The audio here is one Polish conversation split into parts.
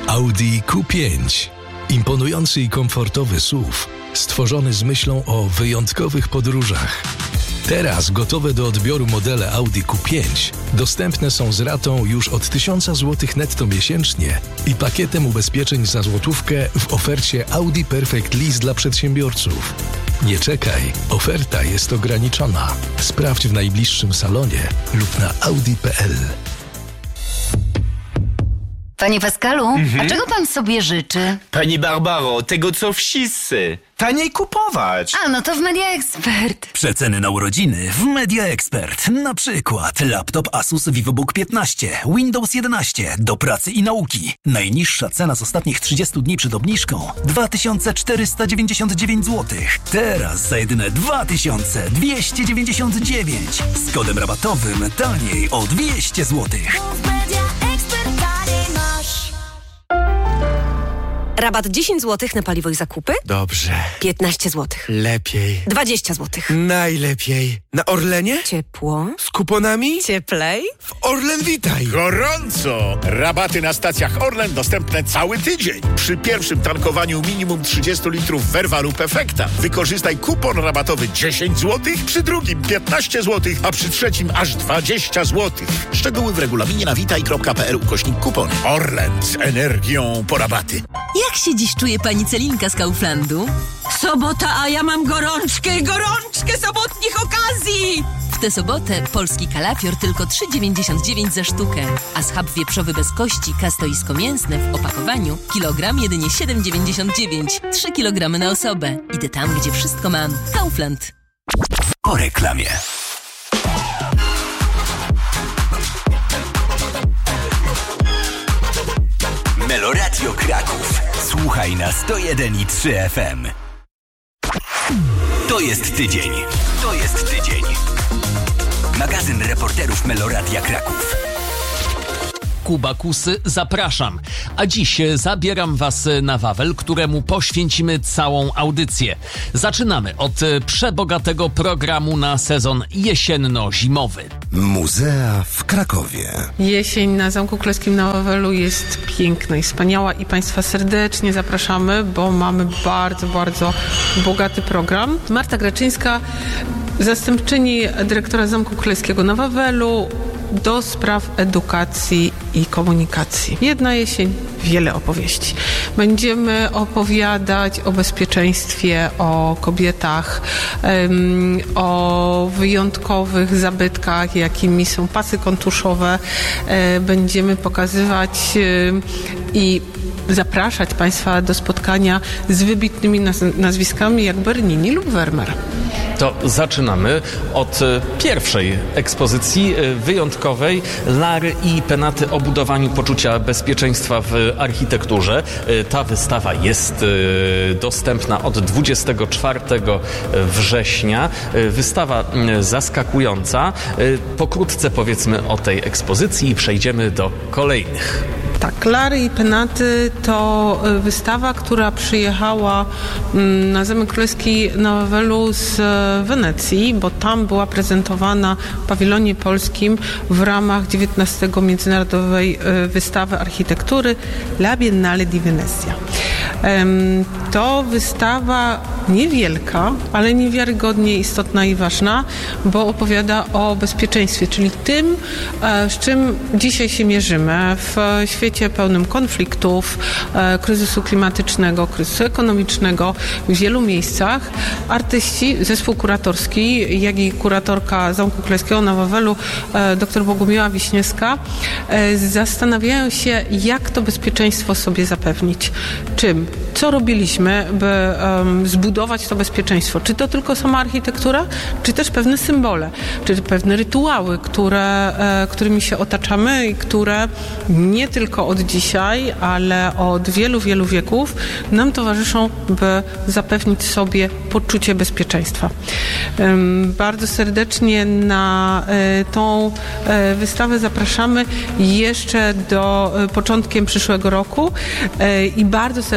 Audi Q5. Imponujący i komfortowy SUV, stworzony z myślą o wyjątkowych podróżach. Teraz gotowe do odbioru modele Audi Q5 dostępne są z ratą już od 1000 zł netto miesięcznie i pakietem ubezpieczeń za złotówkę w ofercie Audi Perfect Lease dla przedsiębiorców. Nie czekaj, oferta jest ograniczona. Sprawdź w najbliższym salonie lub na audi.pl. Panie Pascalu, a czego pan sobie życzy? Pani Barbaro, tego co wszyscy. Taniej kupować. A, no to w Media Expert. Przeceny na urodziny w Media Expert. Na przykład laptop Asus VivoBook 15, Windows 11 do pracy i nauki. Najniższa cena z ostatnich 30 dni przed obniżką 2499 zł. Teraz za jedyne 2299. Z kodem rabatowym taniej o 200 zł. Rabat 10 zł na paliwo i zakupy? Dobrze. 15 zł. Lepiej. 20 zł. Najlepiej. Na Orlenie? Ciepło. Z kuponami? Cieplej. W Orlen Witaj. Gorąco! Rabaty na stacjach Orlen dostępne cały tydzień. Przy pierwszym tankowaniu minimum 30 litrów Verva lub Efekta wykorzystaj kupon rabatowy 10 zł, przy drugim 15 zł, a przy trzecim aż 20 zł. Szczegóły w regulaminie na witaj.pl/kupon. Orlen z energią po rabaty. Jak się dziś czuje pani Celinka z Kauflandu? Sobota, a ja mam gorączkę sobotnich okazji! W tę sobotę polski kalafior tylko 3,99 za sztukę, a schab wieprzowy bez kości kastoisko mięsne w opakowaniu kilogram jedynie 7,99. 3 kg na osobę. Idę tam, gdzie wszystko mam. Kaufland. Po reklamie. Meloradio Kraków. Słuchaj na 101,3 FM. To jest tydzień. To jest tydzień. Magazyn reporterów Meloradia Kraków. Kubakusy, zapraszam. A dziś zabieram was na Wawel, któremu poświęcimy całą audycję. Zaczynamy od przebogatego programu na sezon jesienno-zimowy. Muzea w Krakowie. Jesień na Zamku Królewskim na Wawelu jest piękna i wspaniała i Państwa serdecznie zapraszamy, bo mamy bardzo, bardzo bogaty program. Marta Graczyńska, zastępczyni dyrektora Zamku Królewskiego na Wawelu do spraw edukacji i komunikacji. Jedna jesień, wiele opowieści. Będziemy opowiadać o bezpieczeństwie, o kobietach, o wyjątkowych zabytkach, jakimi są pasy kontuszowe. Będziemy pokazywać i zapraszać Państwa do spotkania z wybitnymi nazwiskami jak Bernini lub Vermeer. To zaczynamy od pierwszej ekspozycji wyjątkowej Lary i Penaty o budowaniu poczucia bezpieczeństwa w architekturze. Ta wystawa jest dostępna od 24 września. Wystawa zaskakująca. Pokrótce powiedzmy o tej ekspozycji i przejdziemy do kolejnych. Tak, Lary i Penaty to wystawa, która przyjechała na Zamek Królewski na Wawelu z Wenecji, bo tam była prezentowana w pawilonie polskim w ramach 19. Międzynarodowej Wystawy Architektury La Biennale di Venezia. To wystawa niewielka, ale niewiarygodnie istotna i ważna, bo opowiada o bezpieczeństwie, czyli tym, z czym dzisiaj się mierzymy w świecie pełnym konfliktów, kryzysu klimatycznego, kryzysu ekonomicznego w wielu miejscach. Artyści, zespół kuratorski, jak i kuratorka Zamku Królewskiego na Wawelu, dr Bogumiła Wiśniewska, zastanawiają się, jak to bezpieczeństwo sobie zapewnić. Czym? Co robiliśmy, by zbudować to bezpieczeństwo? Czy to tylko sama architektura, czy też pewne symbole, czy pewne rytuały, którymi się otaczamy i które nie tylko od dzisiaj, ale od wielu, wielu wieków nam towarzyszą, by zapewnić sobie poczucie bezpieczeństwa. Bardzo serdecznie na tą wystawę zapraszamy jeszcze do początkiem przyszłego roku i bardzo serdecznie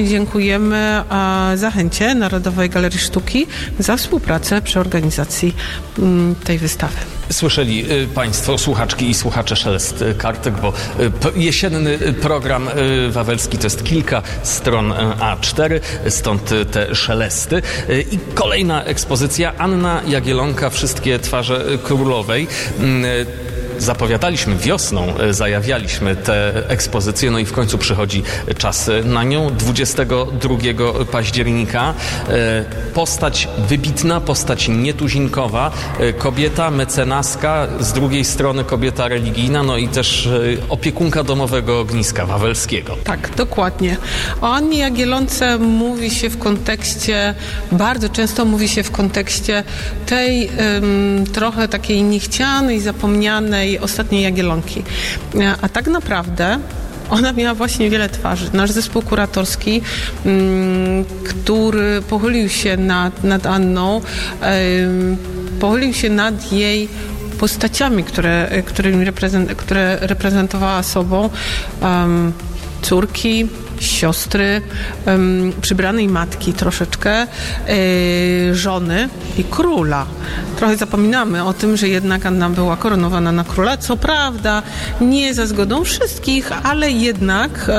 dziękujemy Zachęcie Narodowej Galerii Sztuki za współpracę przy organizacji tej wystawy. Słyszeli Państwo, słuchaczki i słuchacze, szelest kartek, bo jesienny program wawelski to jest kilka stron A4, stąd te szelesty. I kolejna ekspozycja, Anna Jagiellonka, Wszystkie twarze królowej. Zapowiadaliśmy wiosną, zajawialiśmy tę ekspozycję, no i w końcu przychodzi czas na nią. 22 października postać wybitna, postać nietuzinkowa, kobieta mecenaska, z drugiej strony kobieta religijna, no i też opiekunka domowego ogniska wawelskiego. Tak, dokładnie. O Annie Jagiellonce mówi się w kontekście, bardzo często mówi się w kontekście tej trochę takiej niechcianej, zapomnianej ostatniej Jagiellonki. A tak naprawdę ona miała właśnie wiele twarzy. Nasz zespół kuratorski, który pochylił się nad Anną, pochylił się nad jej postaciami, które reprezentowała sobą, córki, siostry, przybranej matki troszeczkę, żony i króla. Trochę zapominamy o tym, że jednak Anna była koronowana na króla, co prawda nie za zgodą wszystkich, ale jednak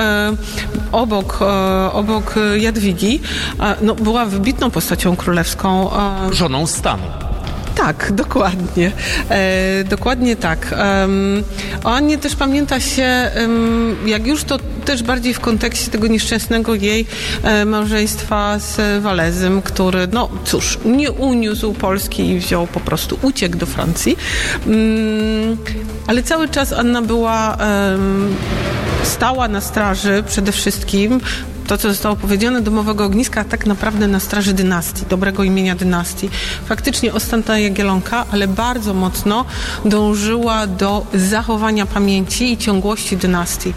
obok Jadwigi była wybitną postacią królewską. Żoną stanu. Tak, dokładnie. Dokładnie tak. O Annie też pamięta się, jak już to też bardziej w kontekście tego nieszczęsnego jej małżeństwa z Walezem, który, no cóż, nie uniósł Polski i po prostu uciekł do Francji. Ale cały czas Anna była, stała na straży przede wszystkim, to, co zostało powiedziane, domowego ogniska, tak naprawdę na straży dynastii, dobrego imienia dynastii. Faktycznie ostatnia Jagiellonka, ale bardzo mocno dążyła do zachowania pamięci i ciągłości dynastii.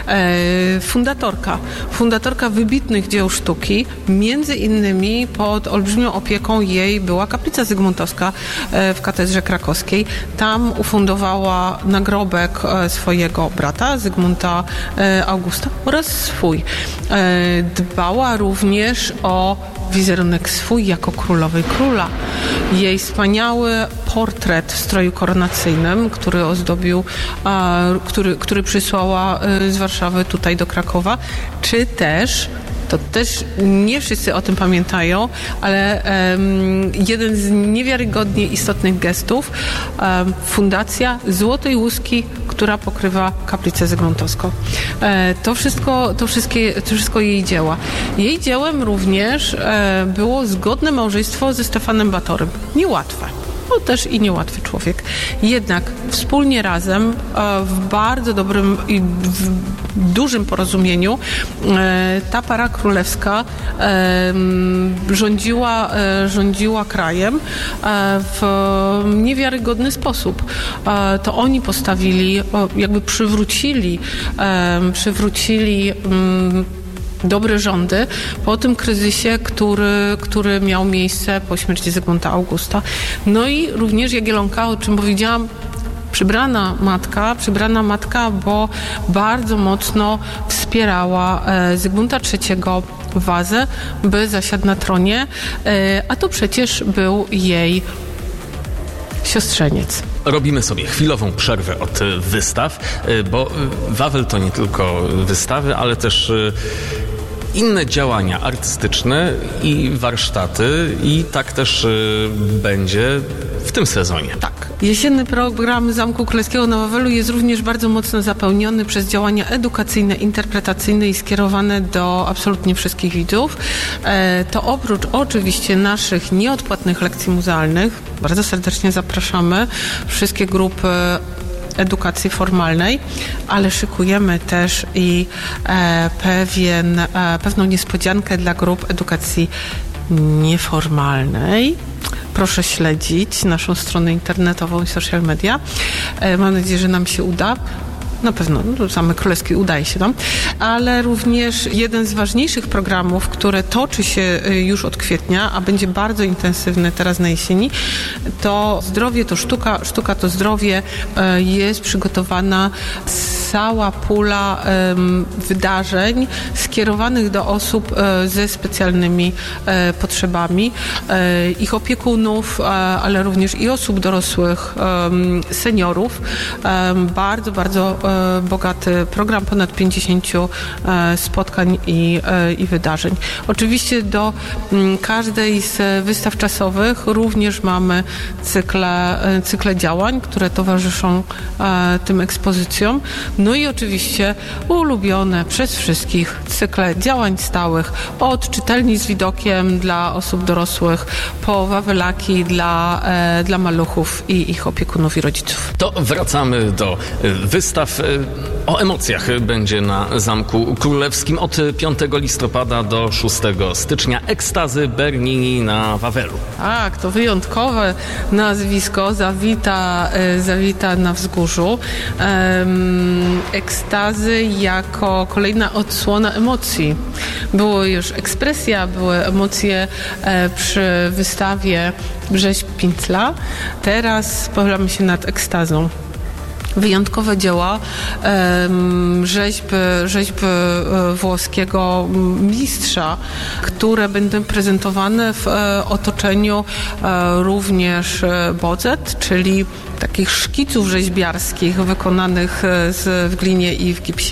Fundatorka wybitnych dzieł sztuki, między innymi pod olbrzymią opieką jej była kaplica zygmuntowska w katedrze krakowskiej. Tam ufundowała nagrobek swojego brata, Zygmunta Augusta, oraz swój. Dbała również o wizerunek swój jako królowej króla. Jej wspaniały portret w stroju koronacyjnym, który ozdobił, który przysłała z Warszawy tutaj do Krakowa, czy też, to też nie wszyscy o tym pamiętają, ale jeden z niewiarygodnie istotnych gestów, fundacja Złotej Łuski, która pokrywa kaplicę zygmuntowską. To wszystko jej dzieła. Jej dziełem również było zgodne małżeństwo ze Stefanem Batorym. Niełatwe. No też i niełatwy człowiek. Jednak wspólnie razem w bardzo dobrym i w dużym porozumieniu ta para królewska rządziła krajem w niewiarygodny sposób. To oni postawili, jakby przywrócili dobre rządy po tym kryzysie, który miał miejsce po śmierci Zygmunta Augusta. No i również Jagiellonka, o czym powiedziałam, przybrana matka, bo bardzo mocno wspierała Zygmunta III Wazę, by zasiadł na tronie, a to przecież był jej siostrzeniec. Robimy sobie chwilową przerwę od wystaw, bo Wawel to nie tylko wystawy, ale też inne działania artystyczne i warsztaty, i tak też będzie w tym sezonie. Tak. Jesienny program Zamku Królewskiego na Wawelu jest również bardzo mocno zapełniony przez działania edukacyjne, interpretacyjne i skierowane do absolutnie wszystkich widzów. To oprócz oczywiście naszych nieodpłatnych lekcji muzealnych, bardzo serdecznie zapraszamy wszystkie grupy edukacji formalnej, ale szykujemy też i pewną niespodziankę dla grup edukacji nieformalnej. Proszę śledzić naszą stronę internetową i social media. Mam nadzieję, że nam się uda. na pewno Zamek Królewski udaje się nam, ale również jeden z ważniejszych programów, które toczy się już od kwietnia, a będzie bardzo intensywny teraz na jesieni, to zdrowie, to sztuka, sztuka to zdrowie. Jest przygotowana cała pula wydarzeń skierowanych do osób ze specjalnymi potrzebami, ich opiekunów, ale również i osób dorosłych, seniorów. Bardzo, bardzo bogaty program, ponad 50 spotkań i wydarzeń. Oczywiście do każdej z wystaw czasowych również mamy cykle działań, które towarzyszą tym ekspozycjom. No i oczywiście ulubione przez wszystkich cykle działań stałych, od czytelni z widokiem dla osób dorosłych, po wawelaki dla maluchów i ich opiekunów i rodziców. To wracamy do wystaw. O emocjach będzie na Zamku Królewskim od 5 listopada do 6 stycznia. Ekstazy Bernini na Wawelu. Tak, to wyjątkowe nazwisko zawita na Wzgórzu. Ekstazy jako kolejna odsłona emocji. Było już ekspresja, były emocje przy wystawie Rzeźb Pintzla. Teraz pochylamy się nad ekstazą. Wyjątkowe dzieła, rzeźby włoskiego mistrza, które będą prezentowane w otoczeniu również bozet, czyli takich szkiców rzeźbiarskich wykonanych w glinie i w gipsie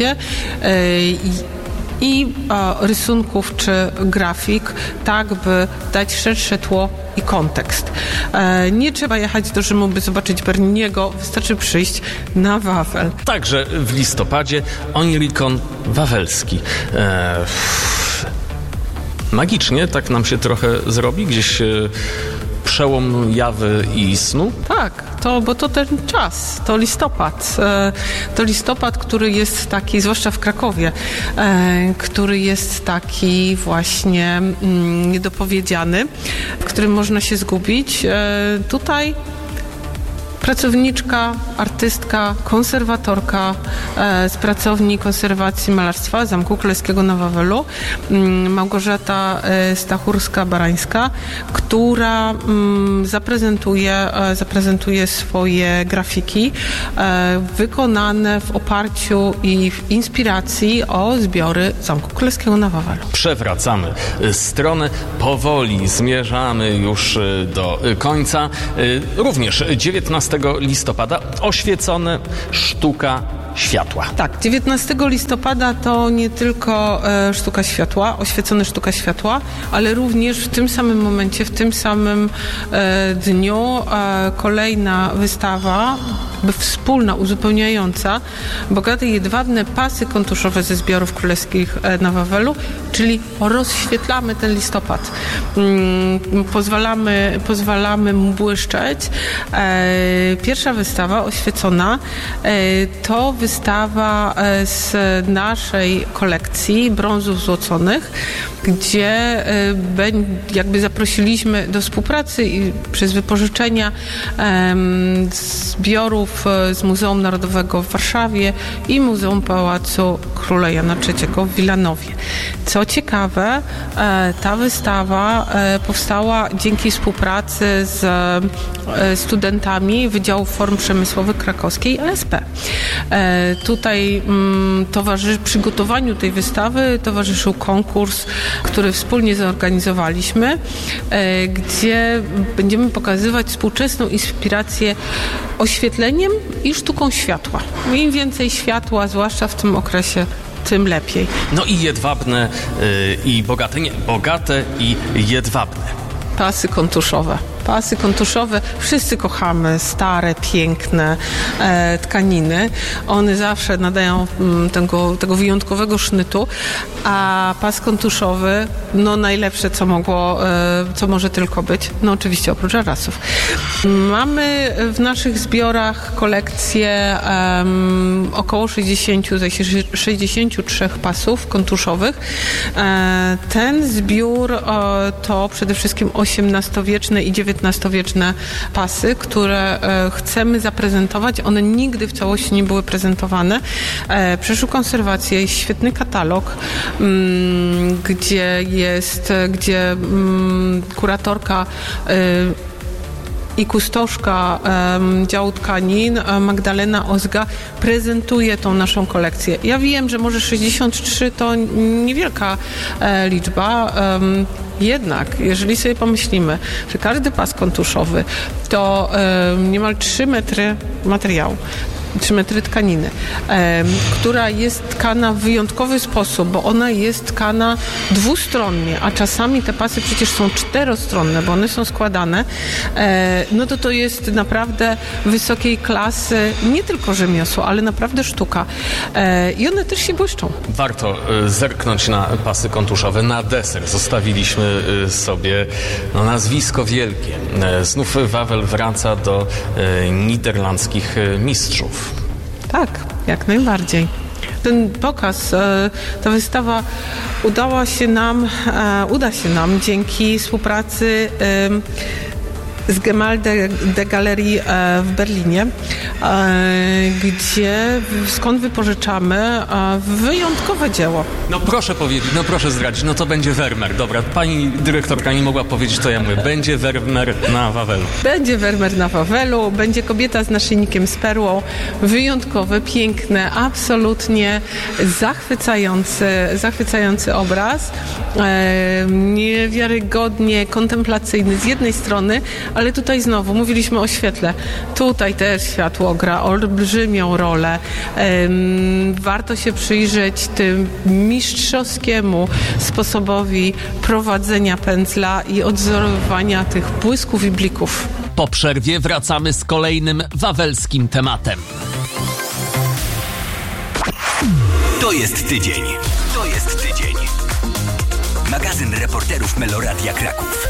i rysunków czy grafik, tak by dać szersze tło i kontekst. Nie trzeba jechać do Rzymu, by zobaczyć Berniniego, wystarczy przyjść na Wawel. Także w listopadzie Onirikon wawelski. Magicznie tak nam się trochę zrobi, gdzieś przełom jawy i snu? Tak, bo to ten czas, to listopad. To listopad, który jest taki, zwłaszcza w Krakowie, który jest taki właśnie niedopowiedziany, w którym można się zgubić. Tutaj pracowniczka, artystka, konserwatorka z pracowni konserwacji malarstwa Zamku Królewskiego na Wawelu, Małgorzata Stachurska-Barańska, która zaprezentuje swoje grafiki wykonane w oparciu i w inspiracji o zbiory Zamku Królewskiego na Wawelu. Przewracamy stronę, powoli zmierzamy już do końca. Również 19 listopada oświecone sztuka światła. Tak, 19 listopada to nie tylko sztuka światła, oświecone sztuka światła, ale również w tym samym momencie, w tym samym dniu kolejna wystawa, wspólna, uzupełniająca, bogate jedwabne pasy kontuszowe ze zbiorów królewskich na Wawelu, czyli rozświetlamy ten listopad. Pozwalamy mu błyszczeć. Pierwsza wystawa oświecona to wystawa z naszej kolekcji brązów złoconych, gdzie jakby zaprosiliśmy do współpracy i przez wypożyczenia zbiorów z Muzeum Narodowego w Warszawie i Muzeum Pałacu Króla Jana III w Wilanowie. Co ciekawe, ta wystawa powstała dzięki współpracy z studentami Wydziału Form Przemysłowych Krakowskiej LSP. Tutaj przygotowaniu tej wystawy towarzyszył konkurs, który wspólnie zorganizowaliśmy, gdzie będziemy pokazywać współczesną inspirację oświetleniem i sztuką światła. Im więcej światła, zwłaszcza w tym okresie, tym lepiej. No i jedwabne i bogate, bogate i jedwabne. Pasy kontuszowe. Pasy kontuszowe, wszyscy kochamy stare, piękne tkaniny. One zawsze nadają tego wyjątkowego sznytu, a pas kontuszowy, no najlepsze, co może tylko być, no oczywiście oprócz arasów. Mamy w naszych zbiorach kolekcję około 63 pasów kontuszowych. Ten zbiór to przede wszystkim XVIII-wieczne i XIX XIX-wieczne pasy, które chcemy zaprezentować. One nigdy w całości nie były prezentowane. Przeszły konserwację, jest świetny katalog, gdzie kuratorka i kustoszka działu tkanin Magdalena Ozga prezentuje tą naszą kolekcję. Ja wiem, że może 63 to niewielka liczba, jednak jeżeli sobie pomyślimy, że każdy pas kontuszowy to niemal 3 metry materiału, 3 metry tkaniny, która jest tkana w wyjątkowy sposób, bo ona jest tkana dwustronnie, a czasami te pasy przecież są 4-stronne, bo one są składane, no to jest naprawdę wysokiej klasy, nie tylko rzemiosło, ale naprawdę sztuka. I one też się błyszczą. Warto zerknąć na pasy kontuszowe. Na deser zostawiliśmy sobie nazwisko wielkie. Znów Wawel wraca do niderlandzkich mistrzów. Tak, jak najbardziej. Ten pokaz, ta wystawa uda się nam dzięki współpracy z Gemäldegalerie de Galerii w Berlinie, skąd wypożyczamy wyjątkowe dzieło. No proszę powiedzieć, proszę zdradzić, to będzie Vermeer. Dobra, pani dyrektorka nie mogła powiedzieć, to ja mówię. Będzie Vermeer na Wawelu. Będzie Vermeer na Wawelu, będzie kobieta z naszyjnikiem z perłą. Wyjątkowy, piękny, absolutnie zachwycający obraz. Niewiarygodnie kontemplacyjny z jednej strony, ale tutaj znowu mówiliśmy o świetle. Tutaj też światło gra olbrzymią rolę. Warto się przyjrzeć tym mistrzowskiemu sposobowi prowadzenia pędzla i odzorowywania tych błysków i blików. Po przerwie wracamy z kolejnym wawelskim tematem. To jest tydzień. Magazyn reporterów Meloradia Kraków.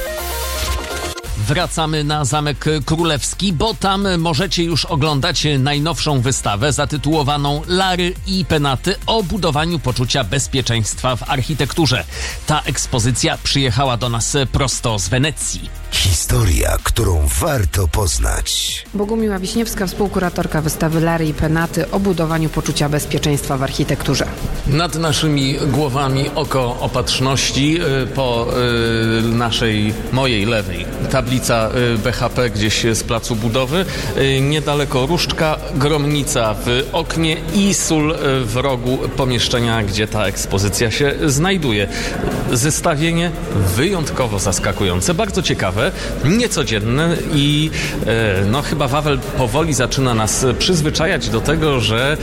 Wracamy na Zamek Królewski, bo tam możecie już oglądać najnowszą wystawę zatytułowaną Lary i Penaty o budowaniu poczucia bezpieczeństwa w architekturze. Ta ekspozycja przyjechała do nas prosto z Wenecji. Historia, którą warto poznać. Bogumiła Wiśniewska, współkuratorka wystawy Lary i Penaty o budowaniu poczucia bezpieczeństwa w architekturze. Nad naszymi głowami oko opatrzności, po mojej lewej tablica BHP gdzieś z placu budowy, niedaleko różdżka, gromnica w oknie i sól w rogu pomieszczenia, gdzie ta ekspozycja się znajduje. Zestawienie wyjątkowo zaskakujące, bardzo ciekawe, niecodzienne i chyba Wawel powoli zaczyna nas przyzwyczajać do tego, że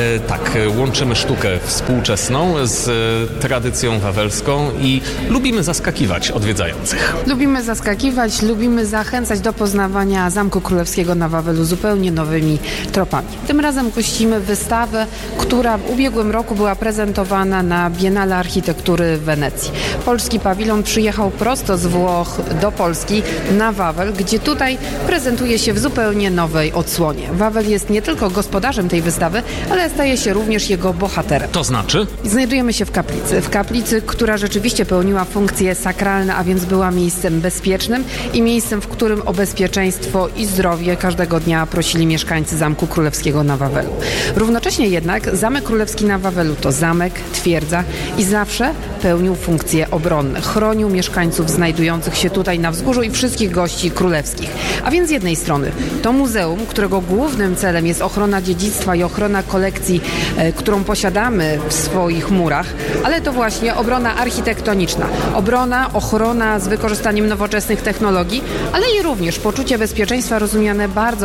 łączymy sztukę współczesną z tradycją wawelską i lubimy zaskakiwać odwiedzających. Lubimy zaskakiwać, lubimy zachęcać do poznawania Zamku Królewskiego na Wawelu zupełnie nowymi tropami. Tym razem gościmy wystawę, która w ubiegłym roku była prezentowana na Biennale Architektury w Wenecji. Polski pawilon przyjechał prosto z Włoch do Polski na Wawel, gdzie tutaj prezentuje się w zupełnie nowej odsłonie. Wawel jest nie tylko gospodarzem tej wystawy, ale staje się również jego bohaterem. To znaczy? Znajdujemy się w kaplicy, która rzeczywiście pełniła funkcje sakralne, a więc była miejscem bezpiecznym i miejscem, w którym o bezpieczeństwo i zdrowie każdego dnia prosili mieszkańcy Zamku Królewskiego na Wawelu. Równocześnie jednak Zamek Królewski na Wawelu to zamek, twierdza i zawsze pełnił funkcje obronne. Chronił mieszkańców znajdujących się tutaj na wzgórzu i wszystkich gości królewskich. A więc z jednej strony to muzeum, którego głównym celem jest ochrona dziedzictwa i ochrona kolekcji, którą posiadamy w swoich murach, ale to właśnie obrona architektoniczna. Ochrona z wykorzystaniem nowoczesnych technologii, ale i również poczucie bezpieczeństwa rozumiane bardzo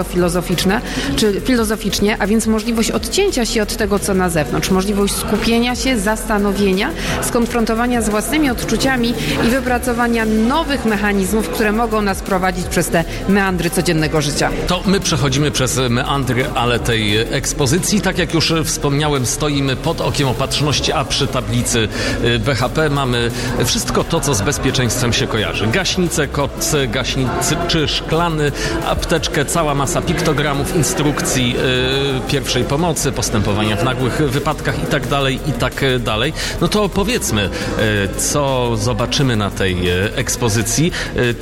filozoficznie, a więc możliwość odcięcia się od tego, co na zewnątrz, możliwość skupienia się, zastanowienia, skonfrontowania z własnymi odczuciami i wypracowania nowych mechanizmów, które mogą nas prowadzić przez te meandry codziennego życia. To my przechodzimy przez meandry, ale tej ekspozycji, tak jak już wspomniałem, stoimy pod okiem opatrzności, a przy tablicy BHP mamy wszystko to, co z bezpieczeństwem się kojarzy. Gaśnice, koc gaśniczy szklany, apteczkę, cała masa piktogramów, instrukcji pierwszej pomocy, postępowania w nagłych wypadkach i tak dalej. No to powiedzmy, co zobaczymy na tej ekspozycji.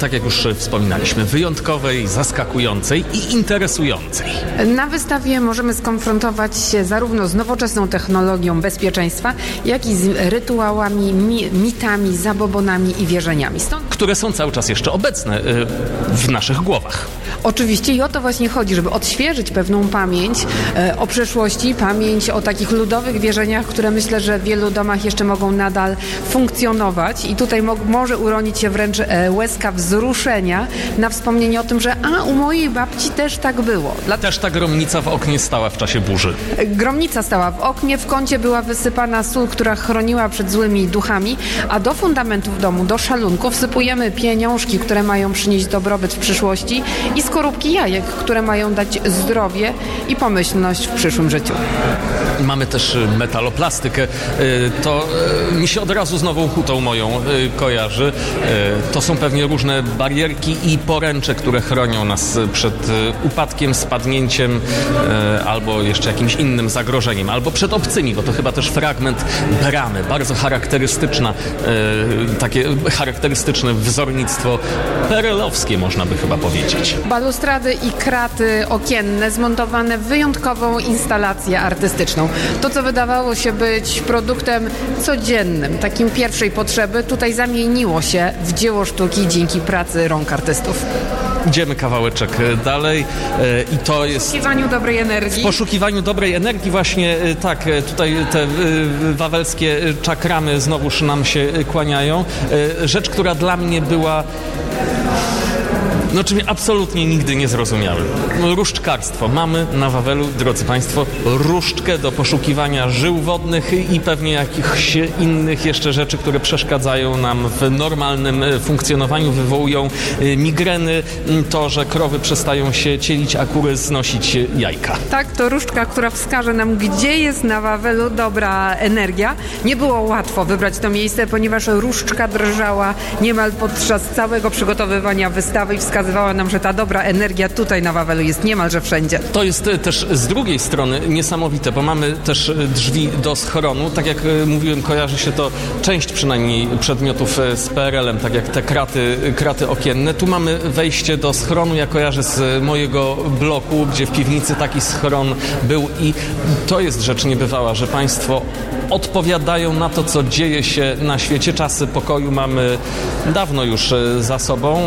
tak jak już wspominaliśmy, wyjątkowej, zaskakującej i interesującej. Na wystawie możemy skonfrontować się zarówno z nowoczesną technologią bezpieczeństwa, jak i z rytuałami, mitami, zabobonami i wierzeniami. Które są cały czas jeszcze obecne w naszych głowach. Oczywiście i o to właśnie chodzi, żeby odświeżyć pewną pamięć o przeszłości, pamięć o takich ludowych wierzeniach, które myślę, że w wielu domach jeszcze mogą nadal funkcjonować i tutaj może uronić się wręcz łezka wzruszenia na wspomnienie o tym, że u mojej babci też tak było. Też ta gromnica w oknie stała w czasie burzy. Gromnica stała w oknie, w kącie była wysypana sól, która chroniła przed złymi duchami, a do fundamentów domu, do szalunków wsypujemy pieniążki, które mają przynieść dobrobyt w przyszłości i skorupki jajek, które mają dać zdrowie i pomyślność w przyszłym życiu. Mamy też metaloplastykę. To mi się od razu z Nową Hutą moją kojarzy. To są pewnie różne barierki i poręcze, które chronią nas przed upadkiem, spadnięciem albo jeszcze jakimś innym zagrożeniem, albo przed obcymi, bo to chyba też fragment bramy, bardzo charakterystyczna, takie charakterystyczne wzornictwo perelowskie, można by chyba powiedzieć. Balustrady i kraty okienne zmontowane w wyjątkową instalację artystyczną. To, co wydawało się być produktem codziennym, takim pierwszej potrzeby, tutaj zamieniło się w dzieło sztuki dzięki pracy rąk artystów. Idziemy kawałeczek dalej i to jest... W poszukiwaniu dobrej energii. W poszukiwaniu dobrej energii właśnie, tak, tutaj te wawelskie czakramy znowuż nam się kłaniają. Rzecz, która dla mnie była... czym absolutnie nigdy nie zrozumiałem. Różdżkarstwo. Mamy na Wawelu, drodzy Państwo, różdżkę do poszukiwania żył wodnych i pewnie jakichś innych jeszcze rzeczy, które przeszkadzają nam w normalnym funkcjonowaniu, wywołują migreny, to, że krowy przestają się cielić, a kury znosić jajka. Tak, to różdżka, która wskaże nam, gdzie jest na Wawelu dobra energia. Nie było łatwo wybrać to miejsce, ponieważ różdżka drżała niemal podczas całego przygotowywania wystawy i wskazywała nam, że ta dobra energia tutaj na Wawelu jest niemalże wszędzie. To jest też z drugiej strony niesamowite, bo mamy też drzwi do schronu. Tak jak mówiłem, kojarzy się to część przynajmniej przedmiotów z PRL-em, tak jak te kraty okienne. Tu mamy wejście do schronu, ja kojarzę z mojego bloku, gdzie w piwnicy taki schron był i to jest rzecz niebywała, że Państwo odpowiadają na to, co dzieje się na świecie. Czasy pokoju mamy dawno już za sobą.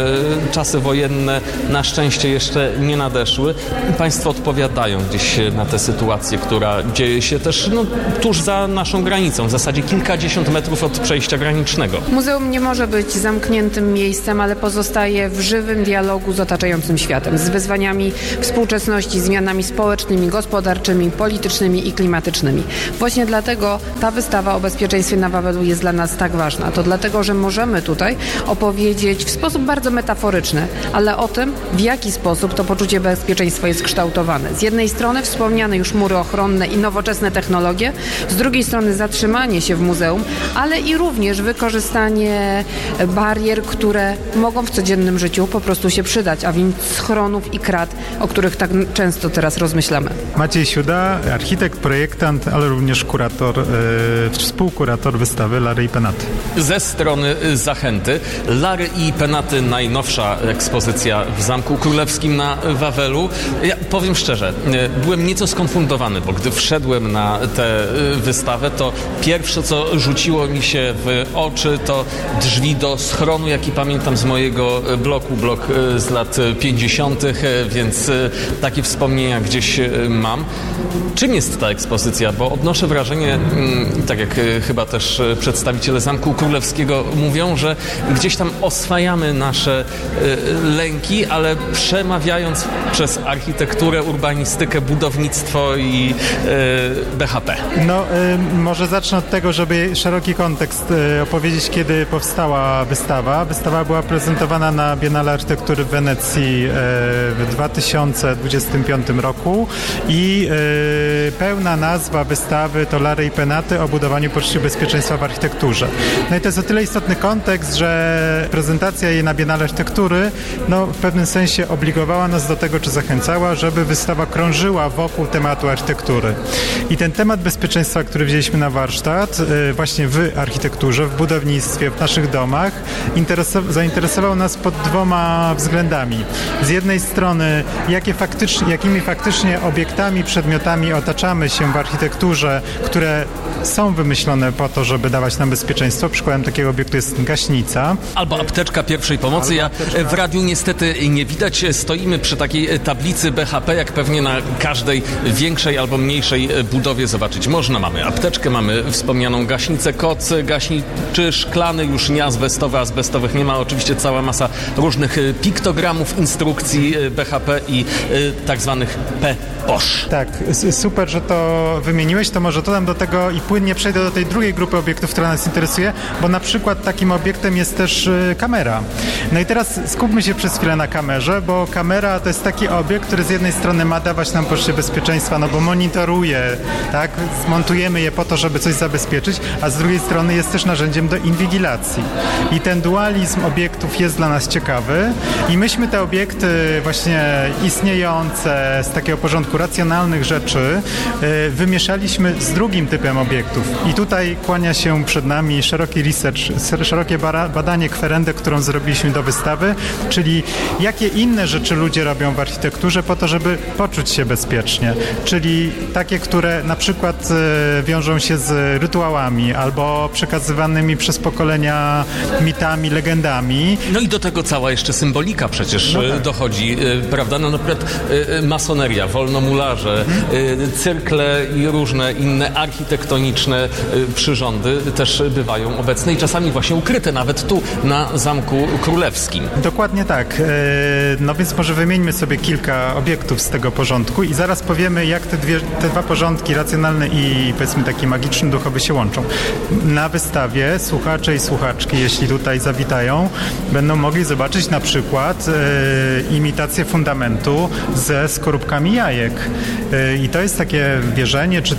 Czasy wojenne na szczęście jeszcze nie nadeszły. Państwo odpowiadają gdzieś na tę sytuację, która dzieje się też tuż za naszą granicą, w zasadzie kilkadziesiąt metrów od przejścia granicznego. Muzeum nie może być zamkniętym miejscem, ale pozostaje w żywym dialogu z otaczającym światem, z wyzwaniami współczesności, zmianami społecznymi, gospodarczymi, politycznymi i klimatycznymi. Właśnie dlatego ta wystawa o bezpieczeństwie na Wawelu jest dla nas tak ważna. To dlatego, że możemy tutaj opowiedzieć w sposób bardzo metaforyczny, ale o tym, w jaki sposób to poczucie bezpieczeństwa jest kształtowane. Z jednej strony wspomniane już mury ochronne i nowoczesne technologie, z drugiej strony zatrzymanie się w muzeum, ale i również wykorzystanie barier, które mogą w codziennym życiu po prostu się przydać, a więc schronów i krat, o których tak często teraz rozmyślamy. Maciej Siuda, architekt, projektant, ale również kurator, współkurator wystawy Lary i Penaty. Ze strony Zachęty. Lary i Penaty, najnowsza ekspozycja w Zamku Królewskim na Wawelu. Ja powiem szczerze, byłem nieco skonfundowany, bo gdy wszedłem na tę wystawę, to pierwsze, co rzuciło mi się w oczy, to drzwi do schronu, jaki pamiętam z mojego bloku, blok z lat 50., więc takie wspomnienia gdzieś mam. Czym jest ta ekspozycja? Bo odnoszę wrażenie, tak jak chyba też przedstawiciele Zamku Królewskiego mówią, że gdzieś tam oswajamy nasze lęki, ale przemawiając przez architekturę, urbanistykę, budownictwo i BHP. Może zacznę od tego, żeby szeroki kontekst opowiedzieć, kiedy powstała wystawa. Wystawa była prezentowana na Biennale Architektury w Wenecji w 2025 roku i pełna nazwa wystawy to Lary Starej Penaty o budowaniu poczucia bezpieczeństwa w architekturze. No i to jest o tyle istotny kontekst, że prezentacja jej na Biennale Architektury w pewnym sensie obligowała nas do tego, czy zachęcała, żeby wystawa krążyła wokół tematu architektury. I ten temat bezpieczeństwa, który wzięliśmy na warsztat, właśnie w architekturze, w budownictwie, w naszych domach, zainteresował nas pod dwoma względami. Z jednej strony, jakimi faktycznie obiektami, przedmiotami otaczamy się w architekturze, które są wymyślone po to, żeby dawać nam bezpieczeństwo. Przykładem takiego obiektu jest gaśnica. Albo apteczka pierwszej pomocy. W radiu niestety nie widać. Stoimy przy takiej tablicy BHP, jak pewnie na każdej większej albo mniejszej budowie zobaczyć można. Mamy apteczkę, mamy wspomnianą gaśnicę, koc gaśniczy, szklany, już nie azbestowy, azbestowych nie ma. Oczywiście cała masa różnych piktogramów, instrukcji BHP i tak zwanych POSZ. Tak, super, że to wymieniłeś, to może dodam do tego i płynnie przejdę do tej drugiej grupy obiektów, która nas interesuje, bo na przykład takim obiektem jest też kamera. No i teraz skupmy się przez chwilę na kamerze, bo kamera to jest taki obiekt, który z jednej strony ma dawać nam poczucie bezpieczeństwa, bo monitoruje, tak, zmontujemy je po to, żeby coś zabezpieczyć, a z drugiej strony jest też narzędziem do inwigilacji. I ten dualizm obiektów jest dla nas ciekawy i myśmy te obiekty właśnie istniejące z takiego porządku racjonalnych rzeczy wymieszaliśmy z drugim typem obiektów. I tutaj kłania się przed nami szeroki research, szerokie badanie kwerendy, którą zrobiliśmy do wystawy, czyli jakie inne rzeczy ludzie robią w architekturze po to, żeby poczuć się bezpiecznie. Czyli takie, które na przykład wiążą się z rytuałami albo przekazywanymi przez pokolenia mitami, legendami. No i do tego cała jeszcze symbolika przecież dochodzi, prawda? No na przykład masoneria, wolnomularze, cyrkle i różne inne architektoniczne przyrządy też bywają obecne i czasami właśnie ukryte nawet tu na Zamku Królewskim. Dokładnie tak. No więc może wymieńmy sobie kilka obiektów z tego porządku i zaraz powiemy, jak te dwa porządki, racjonalny i powiedzmy taki magiczny, duchowy się łączą. Na wystawie słuchacze i słuchaczki, jeśli tutaj zawitają, będą mogli zobaczyć na przykład imitację fundamentu ze skorupkami jajek. I to jest takie wierzenie, czy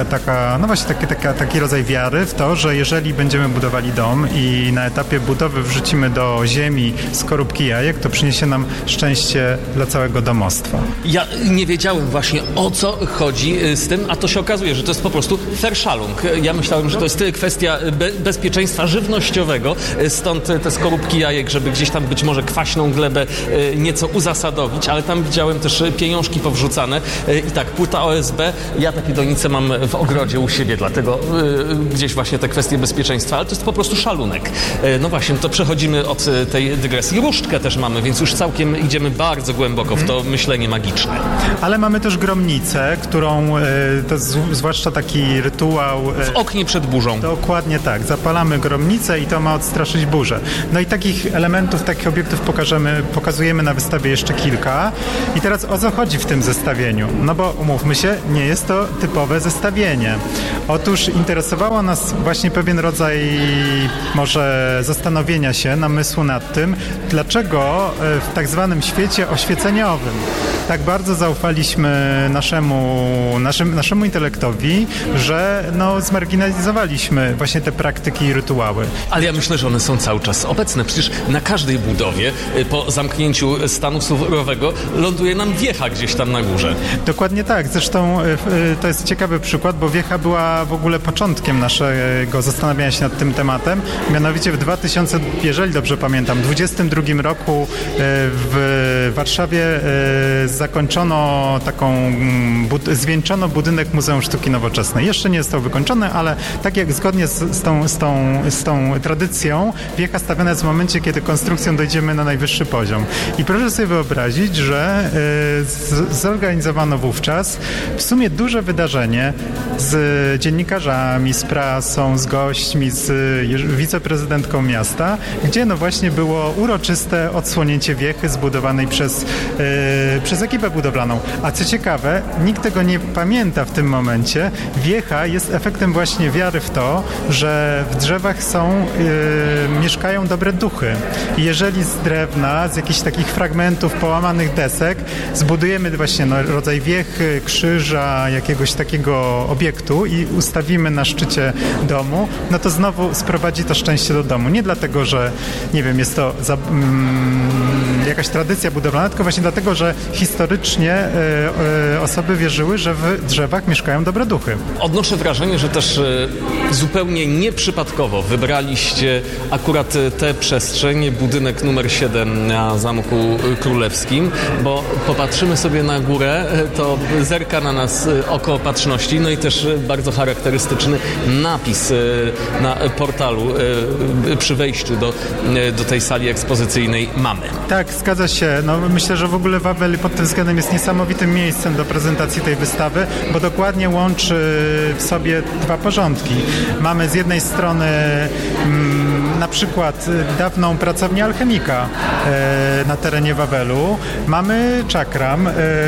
taki rodzaj wiary w to, że jeżeli będziemy budowali dom i na etapie budowy wrzucimy do ziemi skorupki jajek, to przyniesie nam szczęście dla całego domostwa. Ja nie wiedziałem właśnie, o co chodzi z tym, a to się okazuje, że to jest po prostu Verschalung. Ja myślałem, że to jest kwestia bezpieczeństwa żywnościowego, stąd te skorupki jajek, żeby gdzieś tam być może kwaśną glebę nieco uzasadowić, ale tam widziałem też pieniążki powrzucane i tak, płyta OSB, ja takie donice mam w ogrodzie u siebie, dlatego gdzieś właśnie te kwestie bezpieczeństwa, ale to jest po prostu szalunek. No właśnie, to przechodzimy od tej dygresji. Różdżkę też mamy, więc już całkiem idziemy bardzo głęboko w to myślenie magiczne. Ale mamy też gromnicę, którą to zwłaszcza taki rytuał... W oknie przed burzą. Dokładnie tak. Zapalamy gromnicę i to ma odstraszyć burzę. No i takich elementów, takich obiektów pokazujemy na wystawie jeszcze kilka. I teraz o co chodzi w tym zestawieniu? No bo umówmy się, nie jest to typowe zestawienie. Otóż interesowało nas właśnie pewien rodzaj może zastanowienia się, namysłu nad tym, dlaczego w tak zwanym świecie oświeceniowym tak bardzo zaufaliśmy naszemu intelektowi, że zmarginalizowaliśmy właśnie te praktyki i rytuały. Ale ja myślę, że one są cały czas obecne. Przecież na każdej budowie po zamknięciu stanu surowego ląduje nam wiecha gdzieś tam na górze. Dokładnie tak. Zresztą to jest ciekawy przykład, bo wiecha była w ogóle początkiem naszego zastanawiania się nad tym tematem. Mianowicie w jeżeli dobrze pamiętam, 22 roku w Warszawie zakończono zwieńczono budynek Muzeum Sztuki Nowoczesnej. Jeszcze nie został wykończony, ale tak jak zgodnie z tą tradycją wiecha stawiana jest w momencie, kiedy konstrukcją dojdziemy na najwyższy poziom. I proszę sobie wyobrazić, że zorganizowano wówczas w sumie duże wydarzenie z dziennikarzami, z prasą, z gośćmi, z wiceprezydentką miasta, gdzie właśnie było uroczyste odsłonięcie wiechy zbudowanej przez przez ekipę budowlaną. A co ciekawe, nikt tego nie pamięta w tym momencie. Wiecha jest efektem właśnie wiary w to, że w drzewach mieszkają dobre duchy. I jeżeli z drewna, z jakichś takich fragmentów połamanych desek zbudujemy właśnie rodzaj wiechy, krzyża, jakiegoś takiego obiektu i ustawimy na szczycie domu, no to znowu sprowadzi to szczęście do domu. Nie dlatego, że nie wiem, jest to jakaś tradycja budowlana, tylko właśnie dlatego, że historycznie osoby wierzyły, że w drzewach mieszkają dobre duchy. Odnoszę wrażenie, że też zupełnie nieprzypadkowo wybraliście akurat tę przestrzeń, budynek numer 7 na Zamku Królewskim, bo popatrzymy sobie na górę, to zerka na nas oko opatrzności, no i też bardzo charakterystyczny napis na portalu przy wejściu do tej sali ekspozycyjnej mamy. Tak, zgadza się. No, myślę, że w ogóle Wawel pod tym względem jest niesamowitym miejscem do prezentacji tej wystawy, bo dokładnie łączy w sobie dwa porządki. Mamy z jednej strony na przykład dawną pracownię alchemika na terenie Wawelu. Mamy czakram,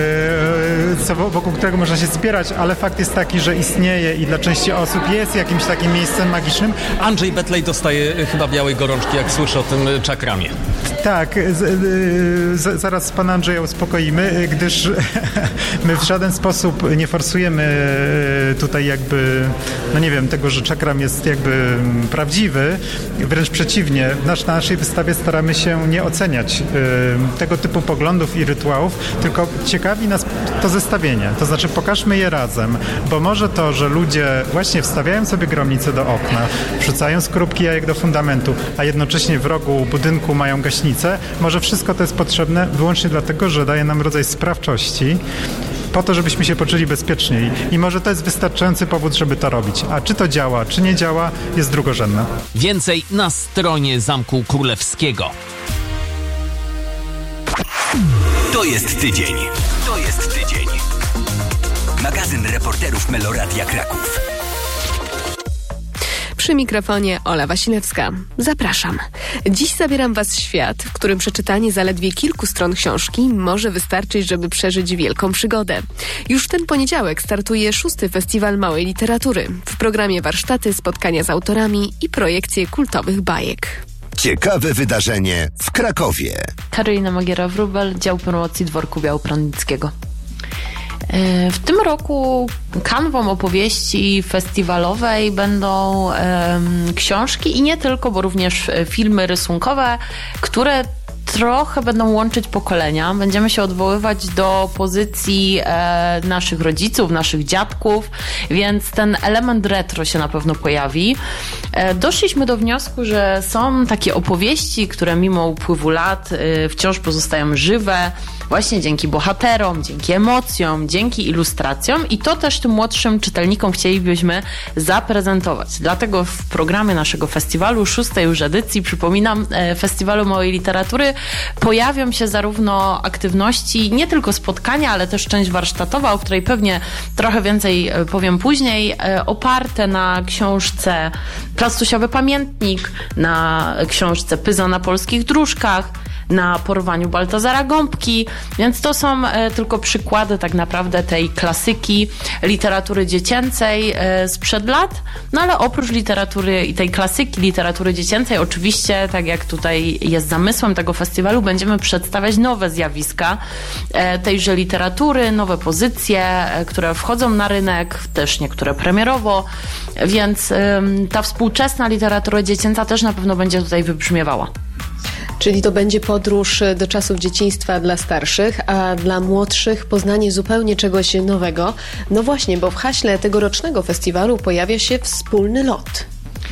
wokół którego można się spierać, ale fakt jest taki, że istnieje i dla części osób jest jakimś takim miejscem magicznym. Andrzej Betlej dostaje chyba białej gorączki, jak słyszę o tym czakramie. Tak, zaraz pana Andrzeja uspokoimy, gdyż my w żaden sposób nie forsujemy tutaj jakby, no nie wiem, tego, że czakram jest jakby prawdziwy. Wręcz przeciwnie, na naszej wystawie staramy się nie oceniać tego typu poglądów i rytuałów, tylko ciekawi nas to zestawienie. To znaczy pokażmy je razem, bo może to, że ludzie właśnie wstawiają sobie gromnice do okna, wrzucają skorupki jajek do fundamentu, a jednocześnie w rogu budynku mają gaśnicę, może wszystko to jest potrzebne wyłącznie dlatego, że daje nam rodzaj sprawczości, po to, żebyśmy się poczuli bezpieczniej. I może to jest wystarczający powód, żeby to robić. A czy to działa, czy nie działa, jest drugorzędne. Więcej na stronie Zamku Królewskiego. To jest tydzień. To jest tydzień. Magazyn reporterów Meloradia Kraków. Przy mikrofonie Ola Wasilewska. Zapraszam. Dziś zabieram Was w świat, w którym przeczytanie zaledwie kilku stron książki może wystarczyć, żeby przeżyć wielką przygodę. Już w ten poniedziałek startuje 6. Festiwal Małej Literatury. W programie warsztaty, spotkania z autorami i projekcje kultowych bajek. Ciekawe wydarzenie w Krakowie. Karolina Magiera-Wróbel, dział promocji Dworku Białoprądnickiego. W tym roku kanwą opowieści festiwalowej będą książki i nie tylko, bo również filmy rysunkowe, które trochę będą łączyć pokolenia. Będziemy się odwoływać do pozycji naszych rodziców, naszych dziadków, więc ten element retro się na pewno pojawi. Doszliśmy do wniosku, że są takie opowieści, które mimo upływu lat wciąż pozostają żywe, właśnie dzięki bohaterom, dzięki emocjom, dzięki ilustracjom i to też tym młodszym czytelnikom chcielibyśmy zaprezentować. Dlatego w programie naszego festiwalu, 6. już edycji, przypominam, Festiwalu Małej Literatury, pojawią się zarówno aktywności, nie tylko spotkania, ale też część warsztatowa, o której pewnie trochę więcej powiem później, oparte na książce Plastusiowy Pamiętnik, na książce Pyza na polskich dróżkach, na Porwaniu Baltazara Gąbki, więc to są tylko przykłady tak naprawdę tej klasyki literatury dziecięcej sprzed lat, no ale oprócz literatury i tej klasyki literatury dziecięcej oczywiście, tak jak tutaj jest zamysłem tego festiwalu, będziemy przedstawiać nowe zjawiska tejże literatury, nowe pozycje, które wchodzą na rynek, też niektóre premierowo, więc ta współczesna literatura dziecięca też na pewno będzie tutaj wybrzmiewała. Czyli to będzie podróż do czasów dzieciństwa dla starszych, a dla młodszych poznanie zupełnie czegoś nowego. No właśnie, bo w haśle tegorocznego festiwalu pojawia się wspólny lot.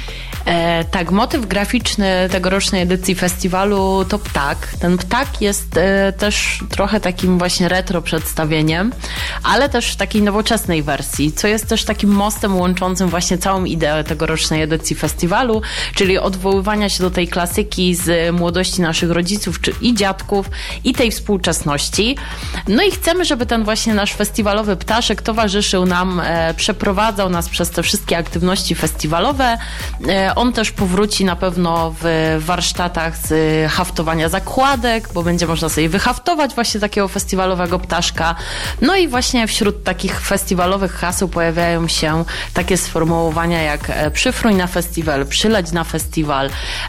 Tak, motyw graficzny tegorocznej edycji festiwalu to ptak. Ten ptak jest też trochę takim właśnie retro przedstawieniem, ale też w takiej nowoczesnej wersji, co jest też takim mostem łączącym właśnie całą ideę tegorocznej edycji festiwalu, czyli odwoływania się do tej klasyki z młodości naszych rodziców i dziadków i tej współczesności. No i chcemy, żeby ten właśnie nasz festiwalowy ptaszek towarzyszył nam, przeprowadzał nas przez te wszystkie aktywności festiwalowe, On też powróci na pewno w warsztatach z haftowania zakładek, bo będzie można sobie wyhaftować właśnie takiego festiwalowego ptaszka. No i właśnie wśród takich festiwalowych haseł pojawiają się takie sformułowania jak przyfruj na festiwal, przyleć na festiwal.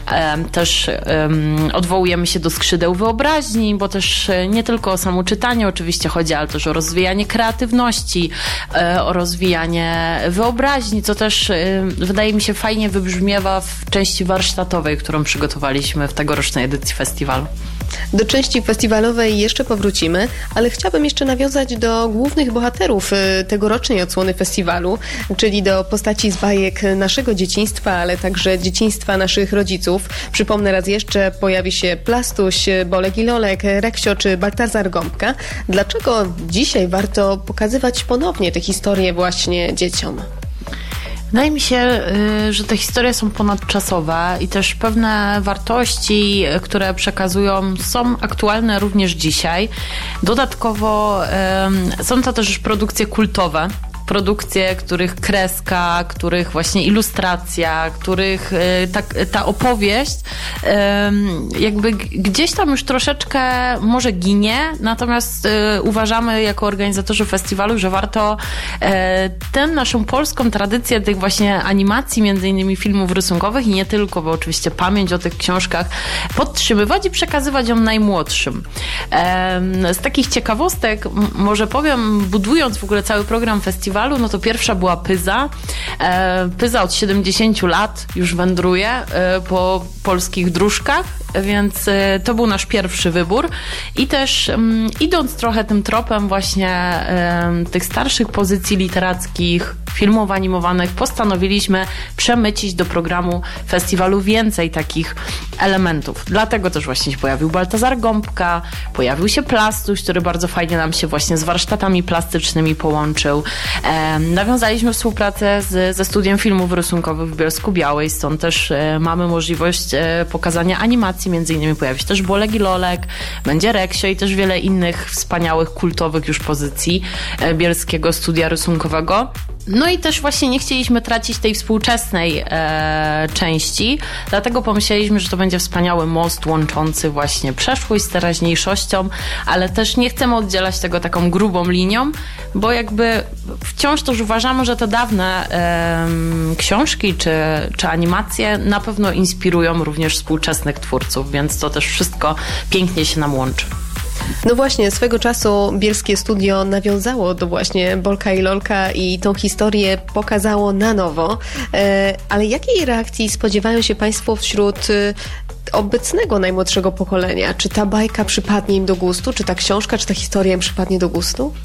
Też odwołujemy się do skrzydeł wyobraźni, bo też nie tylko o samo czytanie oczywiście chodzi, ale też o rozwijanie kreatywności, o rozwijanie wyobraźni, co też wydaje mi się fajnie wybrzmiewa w części warsztatowej, którą przygotowaliśmy w tegorocznej edycji festiwalu. Do części festiwalowej jeszcze powrócimy, ale chciałabym jeszcze nawiązać do głównych bohaterów tegorocznej odsłony festiwalu, czyli do postaci z bajek naszego dzieciństwa, ale także dzieciństwa naszych rodziców. Przypomnę raz jeszcze, pojawi się Plastuś, Bolek i Lolek, Reksio czy Baltazar Gąbka. Dlaczego dzisiaj warto pokazywać ponownie te historie właśnie dzieciom? Wydaje mi się, że te historie są ponadczasowe i też pewne wartości, które przekazują, są aktualne również dzisiaj. Dodatkowo są to też produkcje kultowe. Produkcje, których kreska, których właśnie ilustracja, których ta opowieść jakby gdzieś tam już troszeczkę może ginie, natomiast uważamy jako organizatorzy festiwalu, że warto tę naszą polską tradycję tych właśnie animacji, między innymi filmów rysunkowych i nie tylko, bo oczywiście pamięć o tych książkach podtrzymywać i przekazywać ją najmłodszym. Z takich ciekawostek może powiem, budując w ogóle cały program festiwalu, no to pierwsza była Pyza. Pyza od 70 lat już wędruje po polskich dróżkach, więc to był nasz pierwszy wybór. I też idąc trochę tym tropem właśnie tych starszych pozycji literackich, filmów animowanych, postanowiliśmy przemycić do programu festiwalu więcej takich elementów. Dlatego też właśnie się pojawił Baltazar Gąbka, pojawił się Plastuś, który bardzo fajnie nam się właśnie z warsztatami plastycznymi połączył. Nawiązaliśmy współpracę ze Studiem Filmów Rysunkowych w Bielsku-Białej, stąd też mamy możliwość pokazania animacji, między innymi pojawi się też Bolek i Lolek, będzie Reksio i też wiele innych wspaniałych, kultowych już pozycji Bielskiego Studia Rysunkowego. No i też właśnie nie chcieliśmy tracić tej współczesnej części, dlatego pomyśleliśmy, że to będzie wspaniały most łączący właśnie przeszłość z teraźniejszością, ale też nie chcemy oddzielać tego taką grubą linią, bo jakby wciąż też uważamy, że te dawne książki czy animacje na pewno inspirują również współczesnych twórców, więc to też wszystko pięknie się nam łączy. No właśnie, swego czasu Bielskie Studio nawiązało do właśnie Bolka i Lolka i tą historię pokazało na nowo. Ale jakiej reakcji spodziewają się Państwo wśród obecnego najmłodszego pokolenia? Czy ta bajka przypadnie im do gustu? Czy ta książka, czy ta historia im przypadnie do gustu?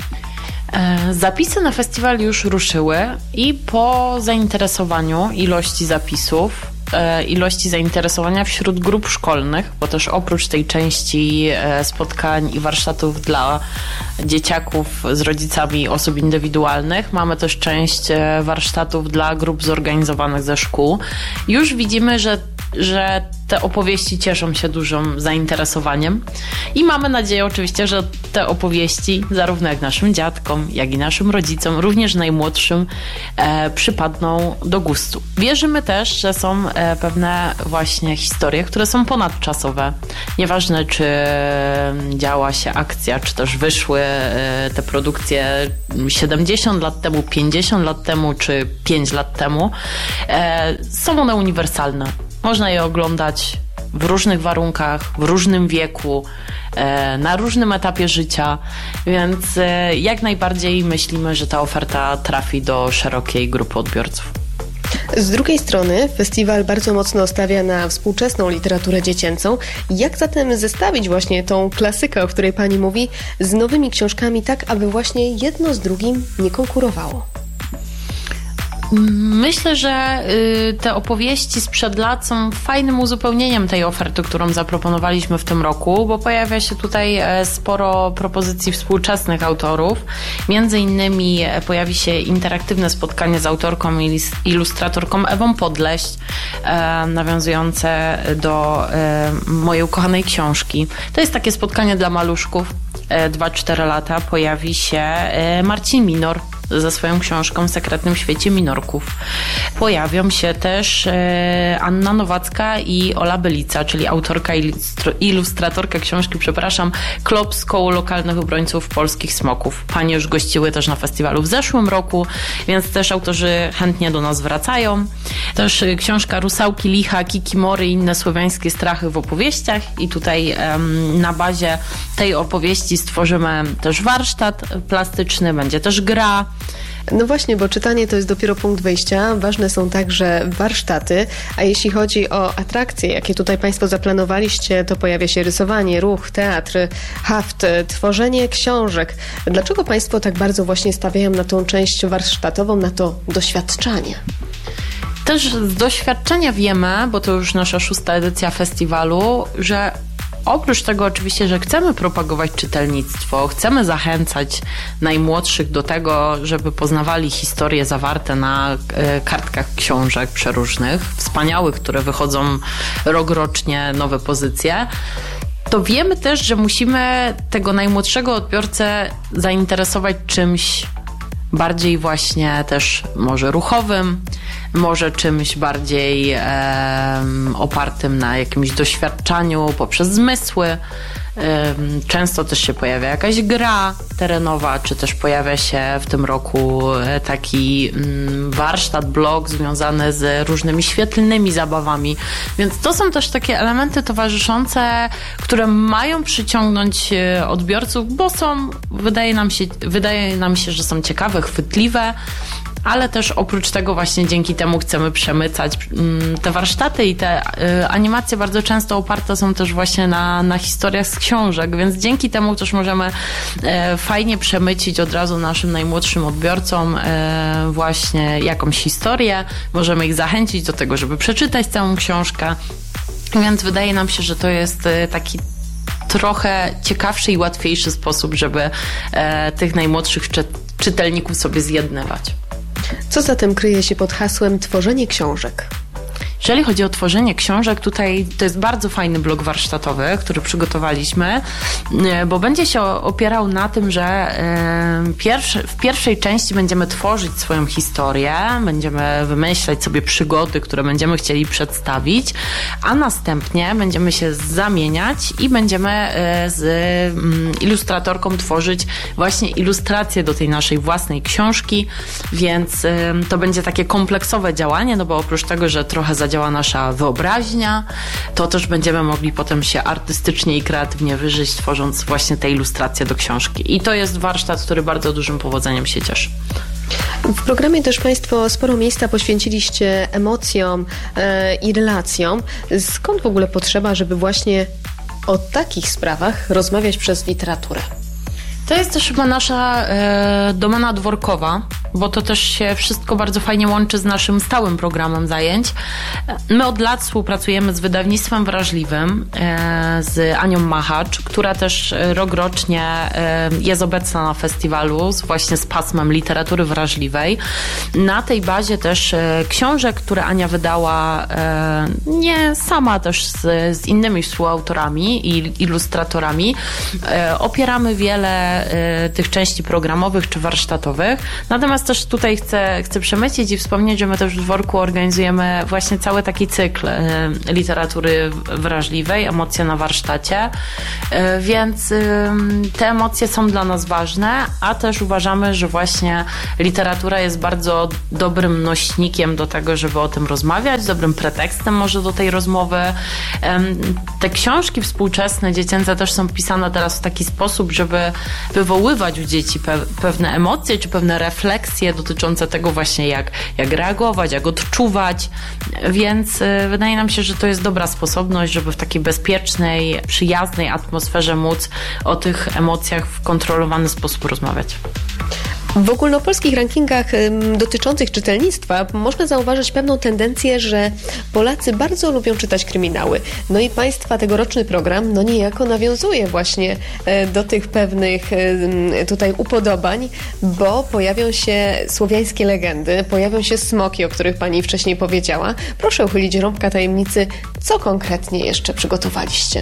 Zapisy na festiwal już ruszyły i po zainteresowaniu ilości zapisów, ilości zainteresowania wśród grup szkolnych, bo też oprócz tej części spotkań i warsztatów dla dzieciaków z rodzicami osób indywidualnych, mamy też część warsztatów dla grup zorganizowanych ze szkół. Już widzimy, że te opowieści cieszą się dużym zainteresowaniem i mamy nadzieję oczywiście, że te opowieści zarówno jak naszym dziadkom, jak i naszym rodzicom, również najmłodszym, przypadną do gustu. Wierzymy też, że są pewne właśnie historie, które są ponadczasowe. Nieważne, czy działa się akcja, czy też wyszły te produkcje 70 lat temu, 50 lat temu, czy 5 lat temu. Są one uniwersalne. Można je oglądać w różnych warunkach, w różnym wieku, na różnym etapie życia, więc jak najbardziej myślimy, że ta oferta trafi do szerokiej grupy odbiorców. Z drugiej strony festiwal bardzo mocno stawia na współczesną literaturę dziecięcą. Jak zatem zestawić właśnie tą klasykę, o której Pani mówi, z nowymi książkami tak, aby właśnie jedno z drugim nie konkurowało? Myślę, że te opowieści sprzed lat są fajnym uzupełnieniem tej oferty, którą zaproponowaliśmy w tym roku, bo pojawia się tutaj sporo propozycji współczesnych autorów. Między innymi pojawi się interaktywne spotkanie z autorką i ilustratorką Ewą Podleść, nawiązujące do mojej ukochanej książki. To jest takie spotkanie dla maluszków, 2-4 lata. Pojawi się Marcin Minor, ze swoją książką w Sekretnym świecie minorków. Pojawią się też Anna Nowacka i Ola Bylica, czyli autorka i ilustratorka książki, Klop z koło lokalnych obrońców polskich smoków. Panie już gościły też na festiwalu w zeszłym roku, więc też autorzy chętnie do nas wracają. Też książka Rusałki, Licha, Kikimory i inne słowiańskie strachy w opowieściach i tutaj na bazie tej opowieści stworzymy też warsztat plastyczny, będzie też gra. No właśnie, bo czytanie to jest dopiero punkt wyjścia. Ważne są także warsztaty, a jeśli chodzi o atrakcje, jakie tutaj Państwo zaplanowaliście, to pojawia się rysowanie, ruch, teatr, haft, tworzenie książek. Dlaczego Państwo tak bardzo właśnie stawiają na tą część warsztatową, na to doświadczanie? Też z doświadczenia wiemy, bo to już nasza 6. edycja festiwalu, że oprócz tego oczywiście, że chcemy propagować czytelnictwo, chcemy zachęcać najmłodszych do tego, żeby poznawali historie zawarte na kartkach książek przeróżnych, wspaniałych, które wychodzą rokrocznie, nowe pozycje, to wiemy też, że musimy tego najmłodszego odbiorcę zainteresować czymś bardziej właśnie też może ruchowym, może czymś bardziej opartym na jakimś doświadczaniu poprzez zmysły. Często też się pojawia jakaś gra terenowa, czy też pojawia się w tym roku taki warsztat, blog związany z różnymi świetlnymi zabawami. Więc to są też takie elementy towarzyszące, które mają przyciągnąć odbiorców, bo są, wydaje nam się, że są ciekawe, chwytliwe, ale też oprócz tego właśnie dzięki temu chcemy przemycać te warsztaty i te animacje bardzo często oparte są też właśnie na historiach z książek, więc dzięki temu też możemy fajnie przemycić od razu naszym najmłodszym odbiorcom właśnie jakąś historię, możemy ich zachęcić do tego, żeby przeczytać całą książkę, więc wydaje nam się, że to jest taki trochę ciekawszy i łatwiejszy sposób, żeby tych najmłodszych czytelników sobie zjednywać. Co zatem kryje się pod hasłem tworzenie książek? Jeżeli chodzi o tworzenie książek, tutaj to jest bardzo fajny blog warsztatowy, który przygotowaliśmy, bo będzie się opierał na tym, że w pierwszej części będziemy tworzyć swoją historię, będziemy wymyślać sobie przygody, które będziemy chcieli przedstawić, a następnie będziemy się zamieniać i będziemy z ilustratorką tworzyć właśnie ilustracje do tej naszej własnej książki, więc to będzie takie kompleksowe działanie, no bo oprócz tego, że trochę zadziała nasza wyobraźnia, to też będziemy mogli potem się artystycznie i kreatywnie wyżyć, tworząc właśnie te ilustracje do książki. I to jest warsztat, który bardzo dużym powodzeniem się cieszy. W programie też Państwo sporo miejsca poświęciliście emocjom i relacjom. Skąd w ogóle potrzeba, żeby właśnie o takich sprawach rozmawiać przez literaturę? To jest też chyba nasza domena dworkowa, bo to też się wszystko bardzo fajnie łączy z naszym stałym programem zajęć. My od lat współpracujemy z wydawnictwem Wrażliwym, z Anią Machacz, która też rokrocznie jest obecna na festiwalu właśnie z pasmem literatury wrażliwej. Na tej bazie też książek, które Ania wydała nie sama, też z innymi współautorami i ilustratorami. Opieramy wiele tych części programowych czy warsztatowych. Natomiast też tutaj chcę przemycić i wspomnieć, że my też w dworku organizujemy właśnie cały taki cykl literatury wrażliwej, emocje na warsztacie, więc te emocje są dla nas ważne, a też uważamy, że właśnie literatura jest bardzo dobrym nośnikiem do tego, żeby o tym rozmawiać, dobrym pretekstem może do tej rozmowy. Te książki współczesne, dziecięce też są pisane teraz w taki sposób, żeby wywoływać u dzieci pewne emocje czy pewne refleksje dotyczące tego właśnie jak reagować, jak odczuwać, więc wydaje nam się, że to jest dobra sposobność, żeby w takiej bezpiecznej, przyjaznej atmosferze móc o tych emocjach w kontrolowany sposób rozmawiać. W ogólnopolskich rankingach dotyczących czytelnictwa można zauważyć pewną tendencję, że Polacy bardzo lubią czytać kryminały. No i Państwa tegoroczny program niejako nawiązuje właśnie do tych pewnych tutaj upodobań, bo pojawią się słowiańskie legendy, pojawią się smoki, o których Pani wcześniej powiedziała. Proszę uchylić rąbka tajemnicy, co konkretnie jeszcze przygotowaliście.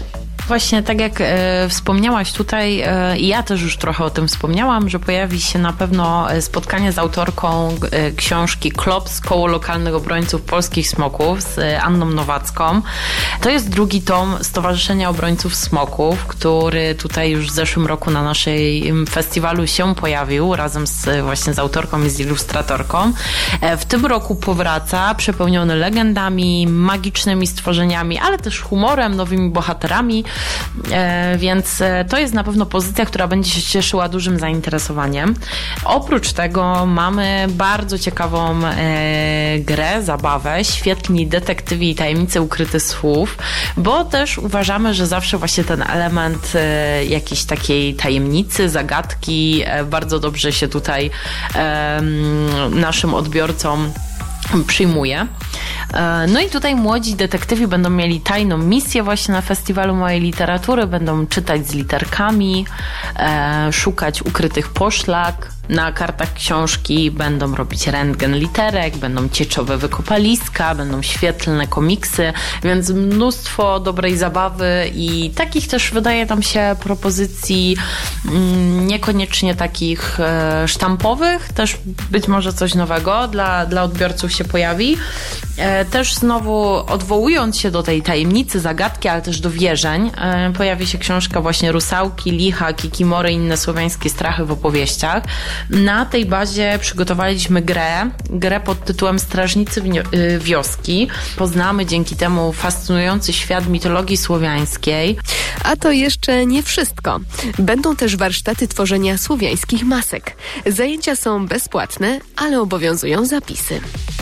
Właśnie tak jak wspomniałaś tutaj, ja też już trochę o tym wspomniałam, że pojawi się na pewno spotkanie z autorką książki Klops, Koło Lokalnych Obrońców Polskich Smoków z Anną Nowacką. To jest drugi tom Stowarzyszenia Obrońców Smoków, który tutaj już w zeszłym roku na naszym festiwalu się pojawił razem właśnie z autorką i z ilustratorką. W tym roku powraca przepełniony legendami, magicznymi stworzeniami, ale też humorem, nowymi bohaterami, więc to jest na pewno pozycja, która będzie się cieszyła dużym zainteresowaniem. Oprócz tego mamy bardzo ciekawą grę, zabawę, Świetni detektywi i tajemnice ukryte słów, bo też uważamy, że zawsze właśnie ten element jakiejś takiej tajemnicy, zagadki bardzo dobrze się tutaj naszym odbiorcom przyjmuje. No i tutaj młodzi detektywi będą mieli tajną misję właśnie na Festiwalu Małej Literatury, będą czytać z literkami, szukać ukrytych poszlak na kartach książki, będą robić rentgen literek, będą cieczowe wykopaliska, będą świetlne komiksy, więc mnóstwo dobrej zabawy i takich też wydaje nam się propozycji niekoniecznie takich sztampowych, też być może coś nowego dla odbiorców się pojawi. Też znowu odwołując się do tej tajemnicy, zagadki, ale też do wierzeń, pojawi się książka właśnie Rusałki, Licha, Kikimory i inne słowiańskie strachy w opowieściach. Na tej bazie przygotowaliśmy grę pod tytułem Strażnicy wioski. Poznamy dzięki temu fascynujący świat mitologii słowiańskiej. A to jeszcze nie wszystko. Będą też warsztaty tworzenia słowiańskich masek. Zajęcia są bezpłatne, ale obowiązują zapisy.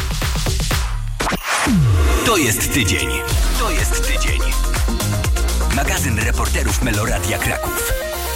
To jest tydzień. To jest tydzień. Magazyn reporterów Meloradia Kraków.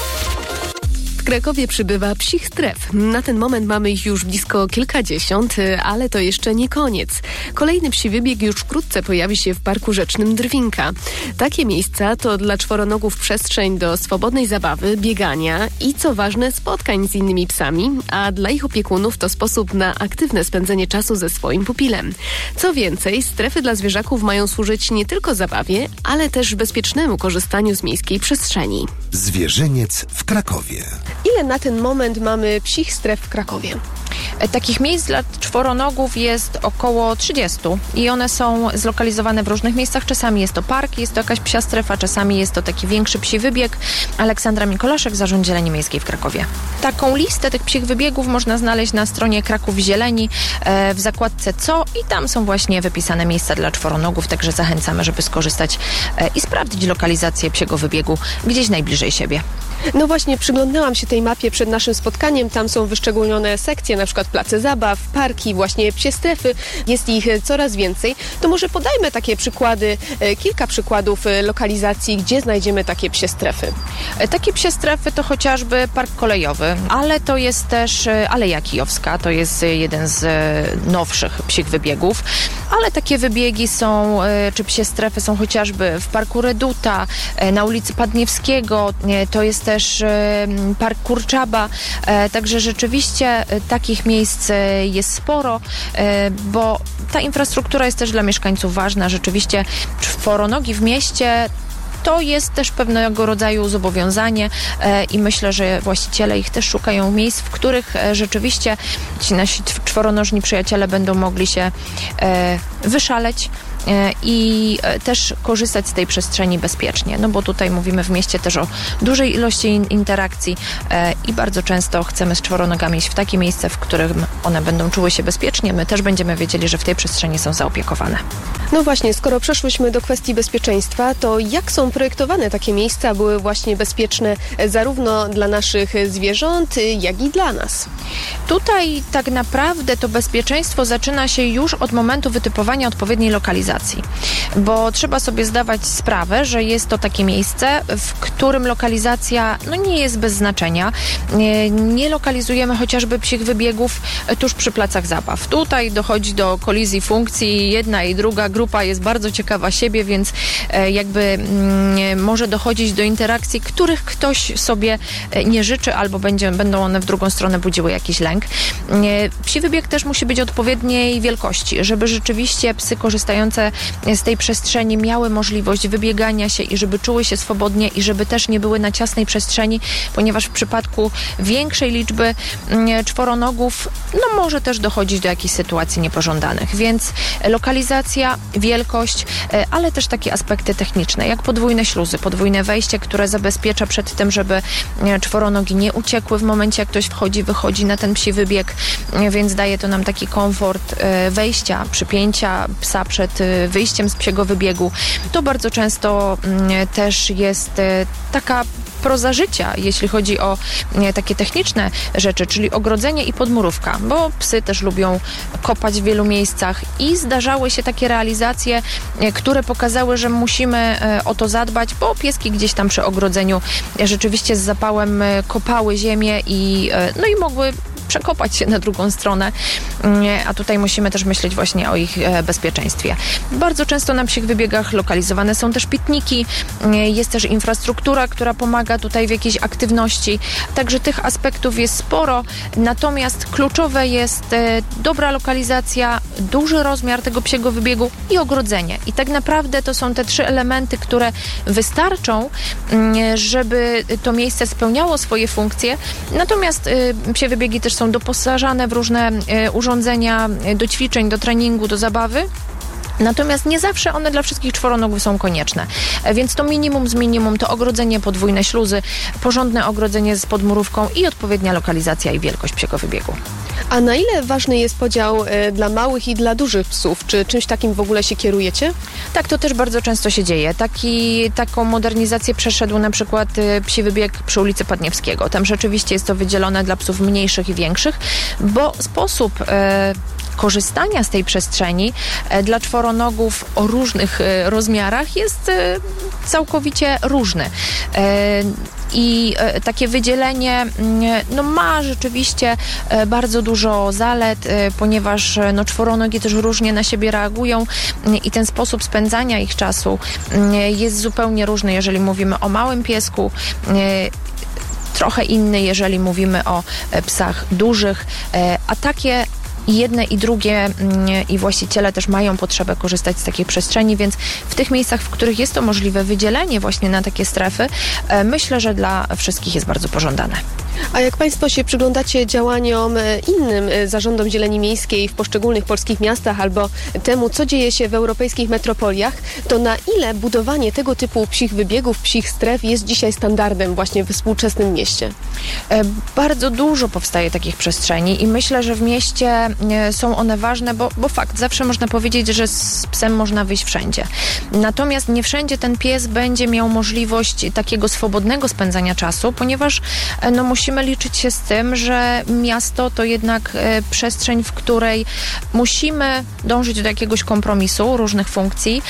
W Krakowie przybywa psich stref. Na ten moment mamy ich już blisko kilkadziesiąt, ale to jeszcze nie koniec. Kolejny psi wybieg już wkrótce pojawi się w Parku Rzecznym Drwinka. Takie miejsca to dla czworonogów przestrzeń do swobodnej zabawy, biegania i co ważne spotkań z innymi psami, a dla ich opiekunów to sposób na aktywne spędzenie czasu ze swoim pupilem. Co więcej, strefy dla zwierzaków mają służyć nie tylko zabawie, ale też bezpiecznemu korzystaniu z miejskiej przestrzeni. Zwierzyniec w Krakowie. Ile na ten moment mamy psich stref w Krakowie? Takich miejsc dla czworonogów jest około 30 i one są zlokalizowane w różnych miejscach. Czasami jest to park, jest to jakaś psia strefa, czasami jest to taki większy psi wybieg. Aleksandra Mikolaszek, Zarząd Zieleni Miejskiej w Krakowie. Taką listę tych psich wybiegów można znaleźć na stronie Kraków Zieleni w zakładce Co i tam są właśnie wypisane miejsca dla czworonogów, także zachęcamy, żeby skorzystać i sprawdzić lokalizację psiego wybiegu gdzieś najbliżej siebie. No właśnie, przyglądałam się tej mapie przed naszym spotkaniem. Tam są wyszczególnione sekcje, na przykład place zabaw, parki, właśnie psie strefy. Jest ich coraz więcej. To może podajmy takie przykłady, kilka przykładów lokalizacji, gdzie znajdziemy takie psie strefy. Takie psie strefy to chociażby Park Kolejowy, ale to jest też Aleja Kijowska, to jest jeden z nowszych psich wybiegów, ale takie wybiegi są, czy psie strefy są chociażby w Parku Reduta, na ulicy Padniewskiego, to jest też Park Kurczaba, także rzeczywiście takich miejsc jest sporo, bo ta infrastruktura jest też dla mieszkańców ważna. Rzeczywiście czworonogi w mieście to jest też pewnego rodzaju zobowiązanie i myślę, że właściciele ich też szukają miejsc, w których rzeczywiście ci nasi czworonożni przyjaciele będą mogli się wyszaleć i też korzystać z tej przestrzeni bezpiecznie, no bo tutaj mówimy w mieście też o dużej ilości interakcji i bardzo często chcemy z czworonogami iść w takie miejsce, w którym one będą czuły się bezpiecznie, my też będziemy wiedzieli, że w tej przestrzeni są zaopiekowane. No właśnie, skoro przeszłyśmy do kwestii bezpieczeństwa, to jak są projektowane takie miejsca, były właśnie bezpieczne zarówno dla naszych zwierząt, jak i dla nas? Tutaj tak naprawdę to bezpieczeństwo zaczyna się już od momentu wytypowania odpowiedniej lokalizacji, bo trzeba sobie zdawać sprawę, że jest to takie miejsce, w którym lokalizacja nie jest bez znaczenia. Nie lokalizujemy chociażby psich wybiegów tuż przy placach zabaw. Tutaj dochodzi do kolizji funkcji, jedna i druga grupa jest bardzo ciekawa siebie, więc jakby może dochodzić do interakcji, których ktoś sobie nie życzy albo będą one w drugą stronę budziły jakiś lęk. Psi wybieg też musi być odpowiedniej wielkości, żeby rzeczywiście psy korzystające z tej przestrzeni miały możliwość wybiegania się i żeby czuły się swobodnie i żeby też nie były na ciasnej przestrzeni, ponieważ w przypadku większej liczby czworonogów może też dochodzić do jakichś sytuacji niepożądanych. Więc lokalizacja, wielkość, ale też takie aspekty techniczne, jak podwójne śluzy, podwójne wejście, które zabezpiecza przed tym, żeby czworonogi nie uciekły w momencie, jak ktoś wchodzi, wychodzi na ten psi wybieg, więc daje to nam taki komfort wejścia, przypięcia psa przed wyjściem z psiego wybiegu. To bardzo często też jest taka proza życia, jeśli chodzi o takie techniczne rzeczy, czyli ogrodzenie i podmurówka, bo psy też lubią kopać w wielu miejscach i zdarzały się takie realizacje, które pokazały, że musimy o to zadbać, bo pieski gdzieś tam przy ogrodzeniu rzeczywiście z zapałem kopały ziemię i mogły przekopać się na drugą stronę, a tutaj musimy też myśleć właśnie o ich bezpieczeństwie. Bardzo często na psich wybiegach lokalizowane są też pitniki, jest też infrastruktura, która pomaga tutaj w jakiejś aktywności, także tych aspektów jest sporo, natomiast kluczowe jest dobra lokalizacja, duży rozmiar tego psiego wybiegu i ogrodzenie. I tak naprawdę to są te 3 elementy, które wystarczą, żeby to miejsce spełniało swoje funkcje, natomiast psie wybiegi też są doposażane w różne urządzenia do ćwiczeń, do treningu, do zabawy. Natomiast nie zawsze one dla wszystkich czworonogów są konieczne. Więc to minimum z minimum to ogrodzenie, podwójne śluzy, porządne ogrodzenie z podmurówką i odpowiednia lokalizacja i wielkość psiego wybiegu. A na ile ważny jest podział dla małych i dla dużych psów? Czy czymś takim w ogóle się kierujecie? Tak, to też bardzo często się dzieje. Taką modernizację przeszedł na przykład psi wybieg przy ulicy Padniewskiego. Tam rzeczywiście jest to wydzielone dla psów mniejszych i większych, bo sposób korzystania z tej przestrzeni dla czworonogów o różnych rozmiarach jest całkowicie różny. I takie wydzielenie ma rzeczywiście bardzo dużo zalet, ponieważ czworonogi też różnie na siebie reagują i ten sposób spędzania ich czasu jest zupełnie różny, jeżeli mówimy o małym piesku, trochę inny, jeżeli mówimy o psach dużych, a takie jedne i drugie i właściciele też mają potrzebę korzystać z takiej przestrzeni, więc w tych miejscach, w których jest to możliwe wydzielenie właśnie na takie strefy, myślę, że dla wszystkich jest bardzo pożądane. A jak Państwo się przyglądacie działaniom innym zarządom zieleni miejskiej w poszczególnych polskich miastach albo temu, co dzieje się w europejskich metropoliach, to na ile budowanie tego typu psich wybiegów, psich stref jest dzisiaj standardem właśnie we współczesnym mieście? Bardzo dużo powstaje takich przestrzeni i myślę, że w mieście są one ważne, bo fakt, zawsze można powiedzieć, że z psem można wyjść wszędzie. Natomiast nie wszędzie ten pies będzie miał możliwość takiego swobodnego spędzania czasu, ponieważ musimy liczyć się z tym, że miasto to jednak przestrzeń, w której musimy dążyć do jakiegoś kompromisu różnych funkcji.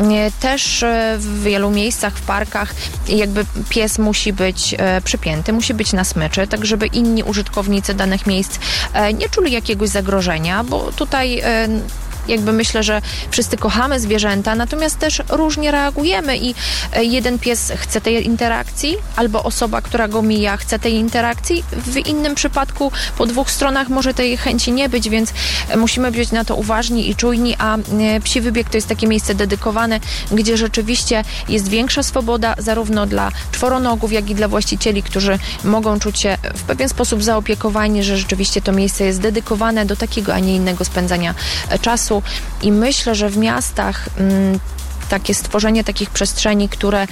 Też w wielu miejscach, w parkach jakby pies musi być przypięty, musi być na smyczy, tak żeby inni użytkownicy danych miejsc nie czuli jakiegoś zagrożenia, bo tutaj jakby myślę, że wszyscy kochamy zwierzęta, natomiast też różnie reagujemy i jeden pies chce tej interakcji, albo osoba, która go mija, chce tej interakcji. W innym przypadku po 2 stronach może tej chęci nie być, więc musimy być na to uważni i czujni, a psi wybieg to jest takie miejsce dedykowane, gdzie rzeczywiście jest większa swoboda zarówno dla czworonogów, jak i dla właścicieli, którzy mogą czuć się w pewien sposób zaopiekowani, że rzeczywiście to miejsce jest dedykowane do takiego, a nie innego spędzania czasu. I myślę, że w miastach takie stworzenie takich przestrzeni, które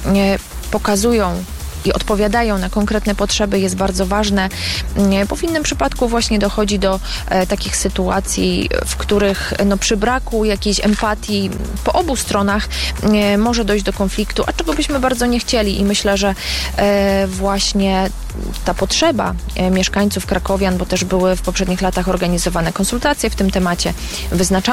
pokazują i odpowiadają na konkretne potrzeby jest bardzo ważne, bo w innym przypadku właśnie dochodzi do takich sytuacji, w których przy braku jakiejś empatii po obu stronach może dojść do konfliktu, a czego byśmy bardzo nie chcieli i myślę, że właśnie ta potrzeba mieszkańców krakowian, bo też były w poprzednich latach organizowane konsultacje w tym temacie, wyznaczane